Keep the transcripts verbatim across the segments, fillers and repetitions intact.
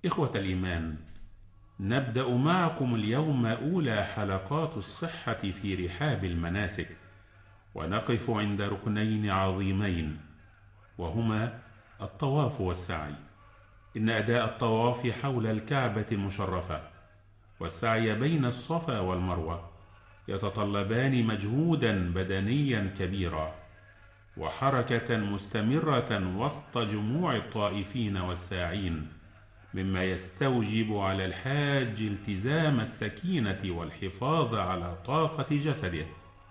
إخوة الإيمان، نبدأ معكم اليوم أولى حلقات الصحة في رحاب المناسك، ونقف عند ركنين عظيمين وهما الطواف والسعي. إن أداء الطواف حول الكعبة المشرفة والسعي بين الصفا والمروة يتطلبان مجهودا بدنيا كبيرا وحركة مستمرة وسط جموع الطائفين والساعين، مما يستوجب على الحاج التزام السكينة والحفاظ على طاقة جسده.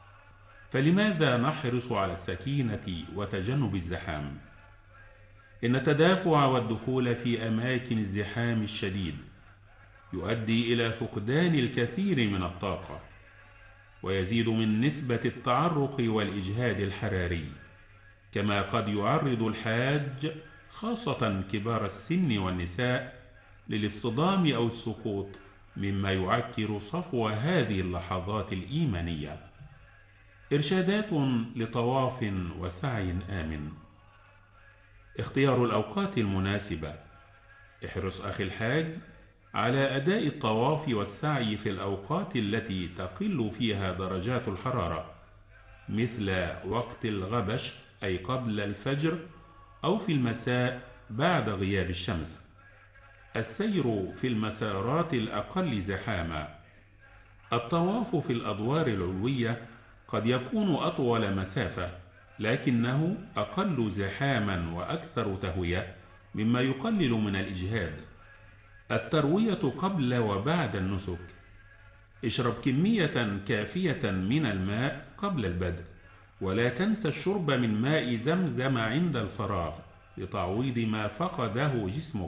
فلماذا نحرص على السكينة وتجنب الزحام؟ إن التدافع والدخول في أماكن الزحام الشديد يؤدي إلى فقدان الكثير من الطاقة، ويزيد من نسبة التعرق والإجهاد الحراري، كما قد يعرض الحاج خاصة كبار السن والنساء للاصطدام أو السقوط، مما يعكر صفو هذه اللحظات الإيمانية. إرشادات لطواف وسعي آمن. اختيار الأوقات المناسبة. احرص أخي الحاج على أداء الطواف والسعي في الأوقات التي تقل فيها درجات الحرارة، مثل وقت الغبش أي قبل الفجر، أو في المساء بعد غياب الشمس. السير في المسارات الأقل زحاما. الطواف في الأدوار العلوية قد يكون أطول مسافة، لكنه أقل زحاما وأكثر تهوية، مما يقلل من الإجهاد. التروية قبل وبعد النسك. اشرب كمية كافية من الماء قبل البدء، ولا تنسى الشرب من ماء زمزم عند الفراغ لتعويض ما فقده جسمك.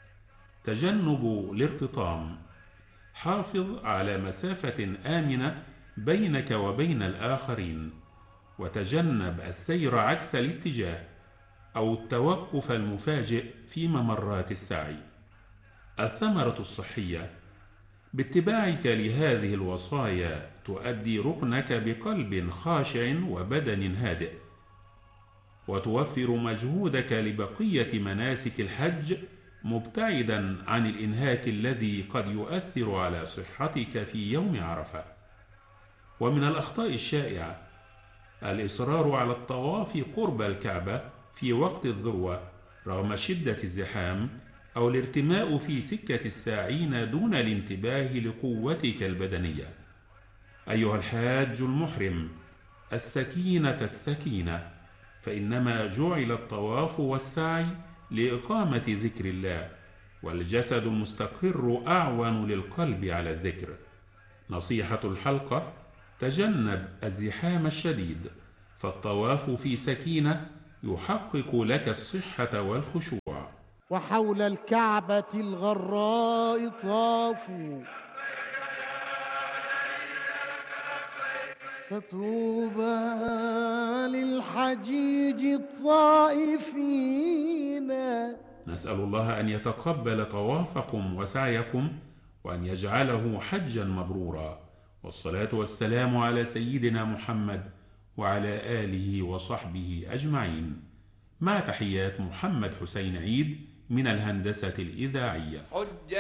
تجنب الارتطام. حافظ على مسافة آمنة بينك وبين الآخرين، وتجنب السير عكس الاتجاه أو التوقف المفاجئ في ممرات السعي. الثمرة الصحية. باتباعك لهذه الوصايا تؤدي ركنك بقلب خاشع وبدن هادئ، وتوفر مجهودك لبقية مناسك الحج مبتعدا عن الإنهاك الذي قد يؤثر على صحتك في يوم عرفة. ومن الأخطاء الشائعة الإصرار على الطواف قرب الكعبة في وقت الذروة رغم شدة الزحام، أو الارتماء في سكة الساعين دون الانتباه لقوتك البدنية. أيها الحاج المحرم، السكينة السكينة، فإنما جعل الطواف والسعي لإقامة ذكر الله، والجسد المستقر أعون للقلب على الذكر. نصيحة الحلقة: تجنب الزحام الشديد، فالطواف في سكينة يحقق لك الصحة والخشوع. وحول الكعبة الغراء طافوا، فطوبى للحجيج الطائفين. نسأل الله أن يتقبل طوافكم وسعيكم، وأن يجعله حجا مبرورا، والصلاة والسلام على سيدنا محمد وعلى آله وصحبه أجمعين، مع تحيات محمد حسين عيد من الهندسة الإذاعية.